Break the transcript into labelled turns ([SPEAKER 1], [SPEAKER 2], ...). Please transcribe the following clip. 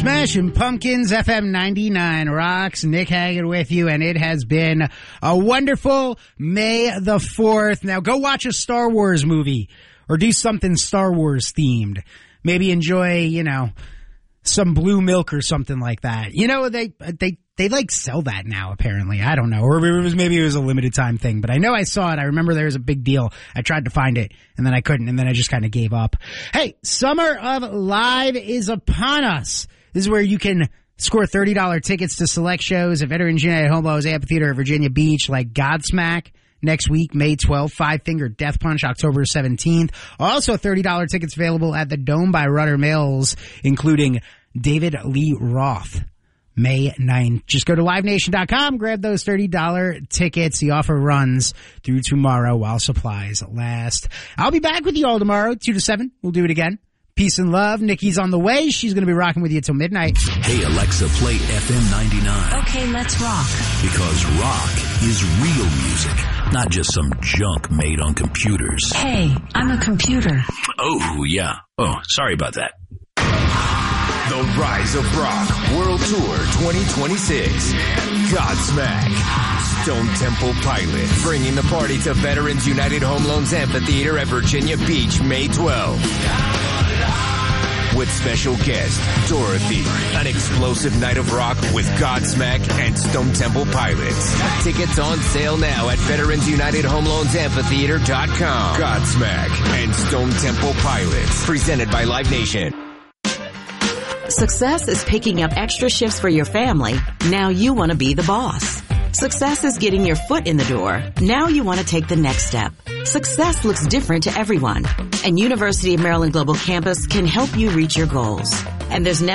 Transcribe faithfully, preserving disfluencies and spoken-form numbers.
[SPEAKER 1] Smashing Pumpkins, F M ninety-nine rocks. Nick Haggard with you, and it has been a wonderful May the fourth. Now go watch a Star Wars movie or do something Star Wars themed. Maybe enjoy, you know, some blue milk or something like that. You know, they, they, they like sell that now apparently. I don't know. Or it was, maybe it was a limited time thing, but I know I saw it. I remember there was a big deal. I tried to find it and then I couldn't, and then I just kind of gave up. Hey, Summer of Live is upon us. This is where you can score thirty dollars tickets to select shows at Veterans United Homebo's Amphitheater at Virginia Beach, like Godsmack next week, May twelfth, Five Finger Death Punch, October seventeenth. Also thirty dollars tickets available at the Dome by Rudder Mills, including David Lee Roth, May ninth. Just go to live nation dot com, grab those thirty dollars tickets. The offer runs through tomorrow while supplies last. I'll be back with you all tomorrow, two to seven. We'll do it again. Peace and love. Nikki's on the way. She's going to be rocking with you till midnight.
[SPEAKER 2] Hey, Alexa, play F M ninety-nine.
[SPEAKER 3] Okay, let's rock.
[SPEAKER 2] Because rock is real music, not just some junk made on computers.
[SPEAKER 3] Hey, I'm a computer.
[SPEAKER 2] Oh, yeah. Oh, sorry about that.
[SPEAKER 4] The Rise of Rock World Tour twenty twenty-six. Godsmack. Stone Temple Pilots. Bringing the party to Veterans United Home Loans Amphitheater at Virginia Beach, May twelfth. With special guest, Dorothy. An explosive night of rock with Godsmack and Stone Temple Pilots. Tickets on sale now at Veterans United Home Loans Amphitheater dot com. Godsmack and Stone Temple Pilots. Presented by Live Nation.
[SPEAKER 5] Success is picking up extra shifts for your family. Now you want to be the boss. Success is getting your foot in the door. Now you want to take the next step. Success looks different to everyone, and University of Maryland Global Campus can help you reach your goals. And there's never